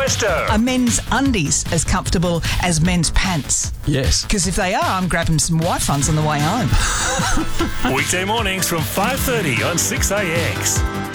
Presto. Are men's undies as comfortable as men's pants? Yes. Because if they are, I'm grabbing some Y-funds on the way home. Weekday mornings from 5:30 on 6AX.